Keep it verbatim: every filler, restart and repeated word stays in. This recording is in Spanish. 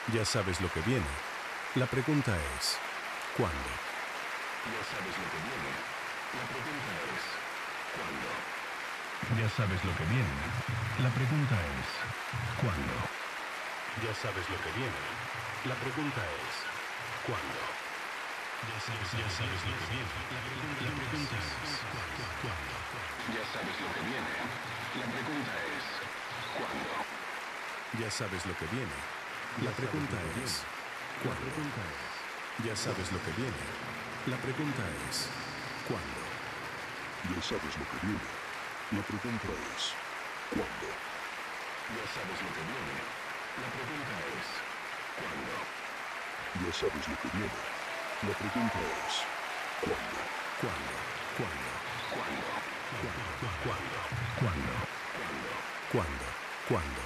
Ya sabes lo que viene. La pregunta es, ¿cuándo? Ya sabes lo que viene. La pregunta es, ¿cuándo? Ya sabes lo que viene. La pregunta es, ¿cuándo? Ya sabes lo que viene. La pregunta es, ¿cuándo? Ya sabes, ya sabes lo que viene. La pregunta, la pregunta es, ¿cuándo? Ya sabes lo que viene. La pregunta es, ¿cuándo? Ya sabes lo que viene. La pregunta es, ¿cuándo? Ya sabes lo que viene. La pregunta es, ¿cuándo? Ya sabes lo que viene. La pregunta es, ¿cuándo? Ya sabes lo que viene. La pregunta es, ¿cuándo? Ya sabes lo que viene. La pregunta es, ¿cuándo? ¿Cuándo? ¿Cuándo? ¿Cuándo? ¿Cuándo? ¿Cuándo? ¿Cuándo? ¿Cuándo? ¿Cuándo? ¿Cuándo?